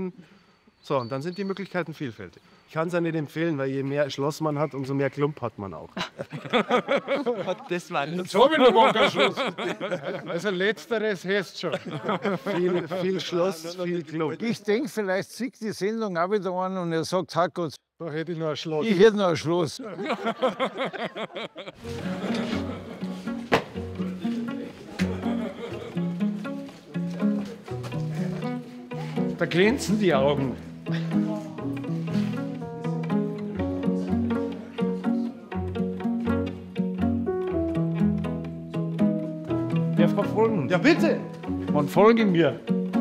Möglichkeiten. So, und dann sind die Möglichkeiten vielfältig. Ich kann es ja nicht empfehlen, weil je mehr Schloss man hat, umso mehr Klump hat man auch. Das war nicht Jetzt habe ich noch mal keinen Schluss. Also letzteres heißt schon. Viel Schloss, viel Klump. Ich denke, vielleicht sieht die Sendung auch wieder an und er sagt, Hackert, Da hätte ich noch ein Schloss. ich hätte noch ein Schluss. Da glänzen die Augen. Der verfolgen. Ja, bitte! Man folge mir.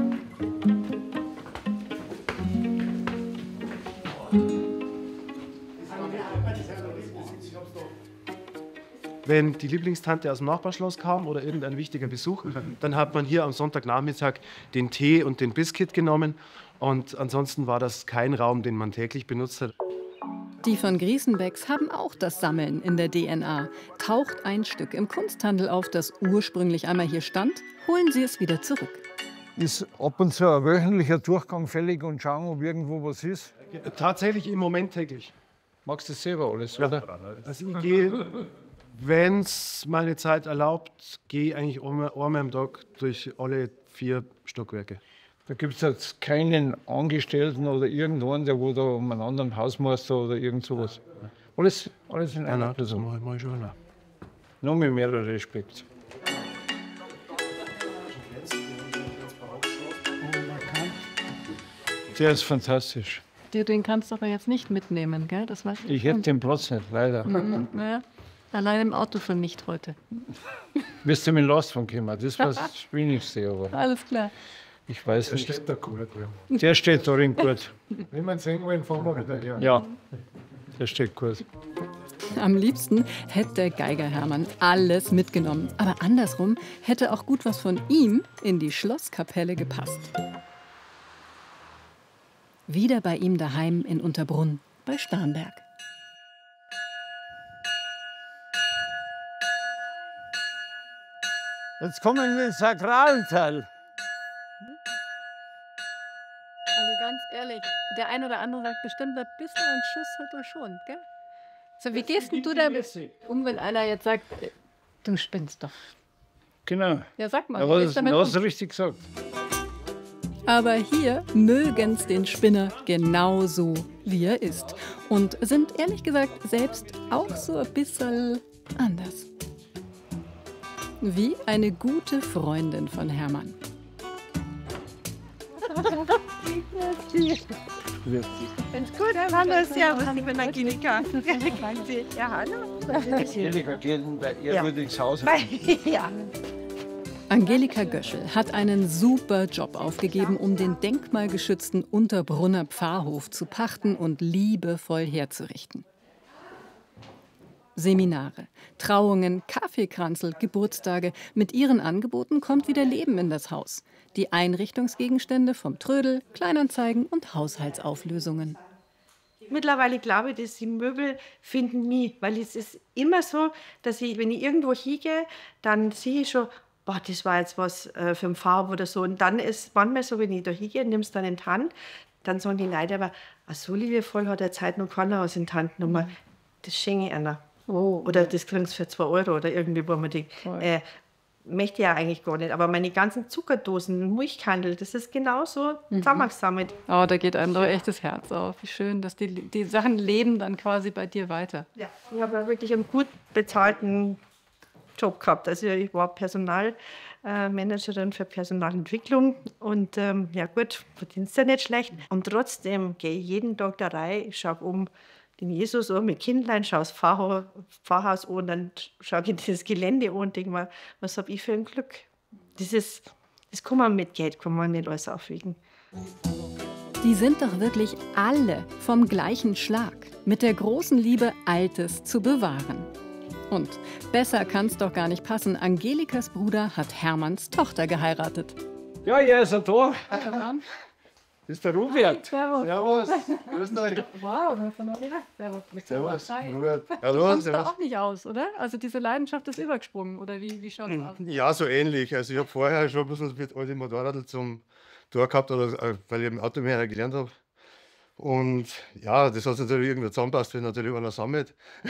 Wenn die Lieblingstante aus dem Nachbarschloss kam oder irgendein wichtiger Besuch, dann hat man hier am Sonntagnachmittag den Tee und den Biskuit genommen. Und ansonsten war das kein Raum, den man täglich benutzt hat. Die von Griesenbecks haben auch das Sammeln in der DNA. Taucht ein Stück im Kunsthandel auf, das ursprünglich einmal hier stand, holen sie es wieder zurück. Ist ab und zu ein wöchentlicher Durchgang fällig und schauen, ob irgendwo was ist. Tatsächlich im Moment täglich. Magst du das selber alles, oder? Also ich gehe, wenn es meine Zeit erlaubt, gehe ich eigentlich einmal am Tag durch alle 4 Stockwerke. Da gibt es jetzt keinen Angestellten oder irgendwann, der wo da um einen anderen Hausmeister oder irgend sowas. Alles in Nein, einer das Person. mache ich schon. Noch mit mehr Respekt. Der ist fantastisch. Den kannst du aber jetzt nicht mitnehmen, gell? Das weiß Ich hätte den Platz nicht, leider. Ja, allein im Auto für nicht heute. Wirst du mit dem Lastwagen kommen? Das war das Wenigste, aber Alles klar. ich weiß Das nicht. steht da gut. Der steht darin gut. Wenn man sehen wollen, fahren wir wieder her. Ja, der steht gut. Am liebsten hätte der Geiger Hermann alles mitgenommen. Aber andersrum hätte auch gut was von ihm in die Schlosskapelle gepasst. Wieder bei ihm daheim in Unterbrunn bei Starnberg. Jetzt kommen wir in den sakralen Teil. Also ganz ehrlich, der ein oder andere sagt bestimmt, ein bisschen einen Schuss hat er schon, gell? So, wie gehst denn du damit um, wenn einer jetzt sagt, du spinnst doch? Genau. Ja, sag mal, Ja, wie was gehst du damit hast du um? richtig gesagt. Aber hier mögen's den Spinner genauso, wie er ist. Und sind ehrlich gesagt selbst auch so ein bisschen anders. Wie eine gute Freundin von Hermann. Ganz gut, hallo, servus, ich bin Angelika. Ja, hallo. Angelika geht bei ehrwürdiges Haus. Ja. Angelika Göschel hat einen super Job aufgegeben, um den denkmalgeschützten Unterbrunner Pfarrhof zu pachten und liebevoll herzurichten. Seminare, Trauungen, Kaffeekranzel, Geburtstage. Mit ihren Angeboten kommt wieder Leben in das Haus. Die Einrichtungsgegenstände vom Trödel, Kleinanzeigen und Haushaltsauflösungen. Mittlerweile glaube ich, dass die Möbel finden mich, weil es ist immer so, dass ich, wenn ich irgendwo hingehe, dann sehe ich schon, boah, das war jetzt was für ein Farb oder so. Und dann ist manchmal so, wenn ich da hingehe, nimmst dann in die Hand, dann sagen die Leute aber, so liebevoll hat er Zeit noch keiner aus in die Hand genommen. Das schenke ich einer. Oh. Oder das kriegst du für 2 Euro oder irgendwie, wo man denkt, möchte ich ja eigentlich gar nicht. Aber meine ganzen Zuckerdosen, Milchkandel, das ist genauso zusammengesammelt. Oh, da geht einem doch echt das Herz auf. Wie schön, dass die Sachen leben dann quasi bei dir weiter. Ja, ich habe ja wirklich einen gut bezahlten Job gehabt. Also ich war Personalmanagerin für Personalentwicklung und ja gut, verdienst ja nicht schlecht. Und trotzdem gehe ich jeden Tag da rein, ich schaue um den Jesus an mit Kindlein, schaue das Pfarrhaus an und dann schaue ich das Gelände an und denke mir, was habe ich für ein Glück. Das kann man mit Geld kann man nicht alles aufwiegen. Die sind doch wirklich alle vom gleichen Schlag. Mit der großen Liebe, Altes zu bewahren. Und besser kann's doch gar nicht passen. Angelikas Bruder hat Hermanns Tochter geheiratet. Ja, er ist ja da. Das ist der Robert. Servus. Servus. Grüß euch. Wow, das ist noch Servus. Servus. Hi. Robert. Du Hallo, kommst da servus. auch nicht aus, oder? Also diese Leidenschaft ist übergesprungen, oder wie schaut es aus? Ja, so ähnlich. Also ich habe vorher schon ein bisschen mit alten Motorradl da gehabt, oder, weil ich im Automechaniker gelernt habe. Und ja, das hat natürlich irgendwie zusammenpasst, wenn natürlich einer sammelt.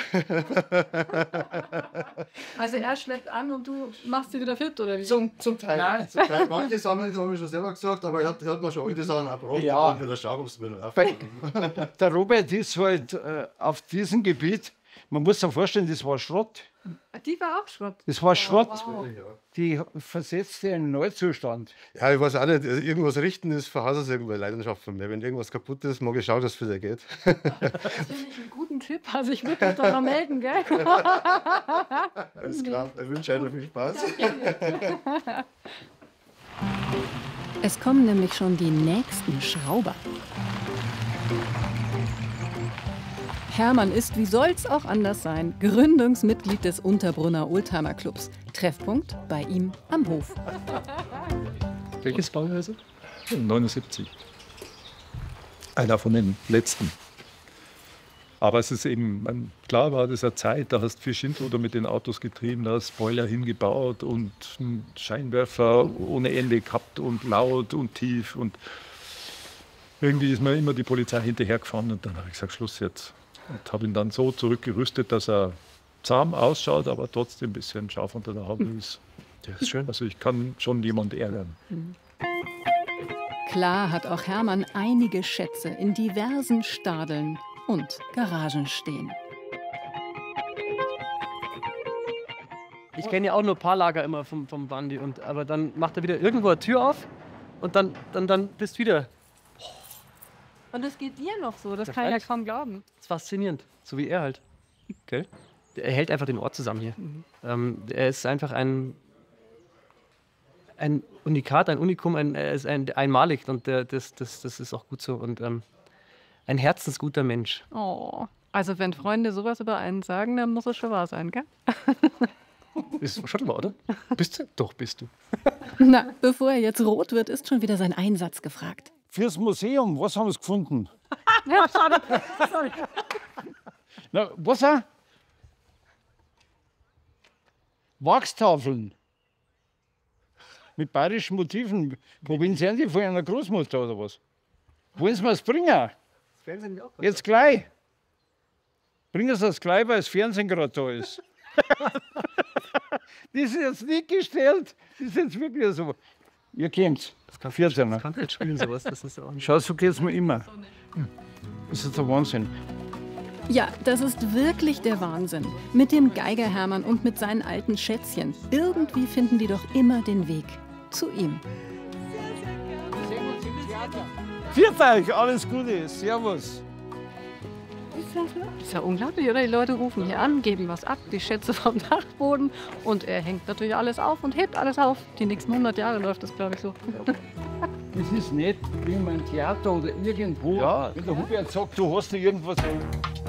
Also er schleppt an und du machst sie wieder fit, oder wie? Zum Teil. Nein. Zum Teil. Manche sammeln, das habe ich schon selber gesagt, aber er hat mir schon alte Sachen gebracht. Ja. Und wieder schauen, ob es wieder läuft. Der Robert ist halt auf diesem Gebiet, man muss sich vorstellen, das war Schrott. Die war auch Schrott. Das war Schrott. Wow. Die versetzte in einen Neuzustand. Ja, ich weiß auch nicht, irgendwas richten ist von Haus aus irgendeine Leidenschaft von mir. Wenn irgendwas kaputt ist, mag ich schauen, dass es wieder geht. Das finde ich einen guten Tipp. Also ich würde mich doch mal melden, gell? Alles klar, ich wünsche euch noch viel Spaß. Es kommen nämlich schon die nächsten Schrauber. Hermann ist, wie soll's auch anders sein, Gründungsmitglied des Unterbrunner Oldtimer Clubs. Treffpunkt bei ihm am Hof. Welches Baujahr ist es? 79. Einer von den letzten. Aber es ist eben, klar war das eine Zeit, da hast du viel Schindluder mit den Autos getrieben, da hast Spoiler hingebaut und einen Scheinwerfer ohne Ende gehabt und laut und tief. Und irgendwie ist mir immer die Polizei hinterhergefahren und dann habe ich gesagt, Schluss jetzt. Und habe ihn dann so zurückgerüstet, dass er zahm ausschaut, aber trotzdem ein bisschen scharf unter der Haube ist. Das ist schön. Also ich kann schon jemand ärgern. Klar hat auch Hermann einige Schätze in diversen Stadeln und Garagen stehen. Ich kenne ja auch nur ein paar Lager immer vom Bandi. Aber dann macht er wieder irgendwo eine Tür auf und dann bist du wieder. Und das geht dir noch so, das Ja, kann ich ja freilich. kaum glauben. Das ist faszinierend. So wie er halt. Gell? Er hält einfach den Ort zusammen hier. Er ist einfach ein Unikat, ein Unikum, er ist einmalig und das ist auch gut so. Und ein herzensguter Mensch. Oh, also wenn Freunde sowas über einen sagen, dann muss es schon wahr sein, gell? Ist schon mal, oder? Bist du? Doch, bist du. Na, bevor er jetzt rot wird, ist schon wieder sein Einsatz gefragt. Fürs Museum, was haben Sie gefunden? Ja, schade. Sorry. Na, was auch? Wachstafeln. Mit bayerischen Motiven. Probieren Sie die von einer Großmutter oder was? Wollen Sie mir das bringen? Das Fernsehen auch. Jetzt gleich. Bringen Sie das gleich, weil das Fernsehen gerade da ist. Das ist jetzt nicht gestellt. Das ist jetzt wirklich so. Ihr kennt's. Das kannst 14er. Das kannst du nicht spielen, sowas. Das ist ja auch nicht. Schau, so geht's mir immer. Das ist der Wahnsinn. Ja, das ist wirklich der Wahnsinn. Mit dem Geiger Hermann und mit seinen alten Schätzchen. Irgendwie finden die doch immer den Weg zu ihm. Viert euch, alles Gute. Servus. Das ist ja unglaublich, oder? Die Leute rufen hier an, geben was ab, die Schätze vom Dachboden. Und er hängt natürlich alles auf und hebt alles auf. Die nächsten 100 Jahre läuft das, glaube ich, so. Das ist nicht wie in einem Theater oder irgendwo. Ja. Wenn der Hubert sagt, du hast da irgendwas.